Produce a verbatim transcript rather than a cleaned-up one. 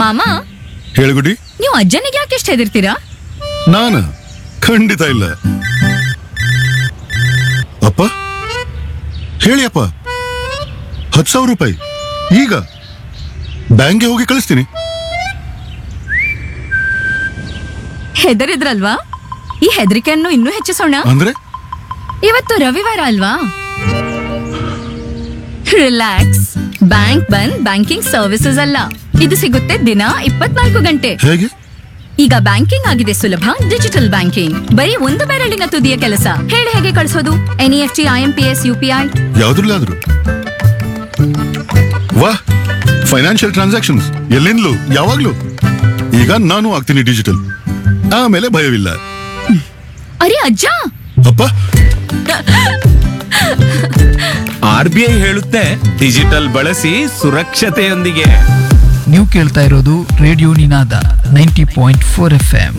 ಮಾಮ, ಹೇಳುಗುಡಿ. ನೀವು ಅಜ್ಜನಿಗೆ ಯಾಕೆ ಇಷ್ಟ ಹೆದರ್ತೀರಾ? ನಾನ ಖಂಡಿತ ಇಲ್ಲ. ಅಪ್ಪ ಹೇಳಿ ಅಪ್ಪ, ಹತ್ತು ಸಾವಿರ ರೂಪಾಯಿ ಈಗ ಬ್ಯಾಂಕ್ಗೆ ಹೋಗಿ ಕಳಿಸ್ತೀನಿ. ಹೆದರಿದ್ರಲ್ವಾ? ಈ ಹೆದರಿಕೆಯನ್ನು ಇನ್ನೂ ಹೆಚ್ಚಿಸೋಣ. ಅಂದ್ರೆ ಇವತ್ತು ರವಿವಾರ ಅಲ್ವಾ? ರಿಲ್ಯಾಕ್ಸ್. ಬ್ಯಾಂಕ್ ಬಂದ್ ಬ್ಯಾಂಕಿಂಗ್ ಸರ್ವಿಸಸ್ ಅಲ್ಲ, ಇದು ಸಿಗುತ್ತೆ ದಿನ ಇಪ್ಪತ್ನಾಲ್ಕು ಗಂಟೆ. ಹೇಗೆ? ಈಗ ಬ್ಯಾಂಕಿಂಗ್ ಆಗಿದೆ ಸುಲಭ. ಡಿಜಿಟಲ್ ಬ್ಯಾಂಕಿಂಗ್ ಬರೀ ಒಂದು ಬೆರಳಿನ ತುದಿಯ ಕೆಲಸ. ಹೇಳಿ ಹೇಗೆ ಕಳಿಸೋದು? NEFT, IMPS, UPI ಯಾವ್ದ್ರಲ್ಲಾದ್ರು. ವಾಹ್, ಫೈನಾನ್ಷಿಯಲ್ ಟ್ರಾನ್ಸಾಕ್ಷನ್ಸ್ ಎಲ್ಲಿಂದಲೂ ಯಾವಾಗ್ಲೂ. ಈಗ ನಾನು ಆಗ್ತೀನಿ ಡಿಜಿಟಲ್, ಆಮೇಲೆ ಭಯವಿಲ್ಲ. ಅರೆ ಅಜ್ಜ, ಅಪ್ಪ. ಆರ್ ಬಿ ಐ ಹೇಳುತ್ತೆ, ಡಿಜಿಟಲ್ ಬಳಸಿ ಸುರಕ್ಷತೆಯೊಂದಿಗೆ. ನೀವು ಕೇಳ್ತಾ ಇರೋದು ರೇಡಿಯೋ ನಿನಾದ ninety point four F M.